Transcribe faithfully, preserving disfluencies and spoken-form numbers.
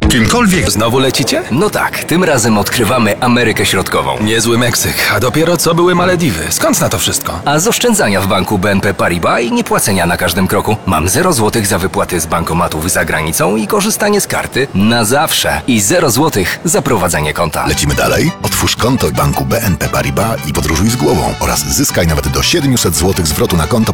Kimkolwiek. Znowu lecicie? No tak, tym razem odkrywamy Amerykę Środkową. Niezły Meksyk, a dopiero co były Malediwy. Skąd na to wszystko? A z oszczędzania w banku B N P Paribas i niepłacenia na każdym kroku mam zero złotych za wypłaty z bankomatów za granicą i korzystanie z karty na zawsze. I zero złotych za prowadzenie konta. Lecimy dalej? Otwórz konto w banku B N P Paribas i podróżuj z głową oraz zyskaj nawet do siedemset złotych zwrotu na konto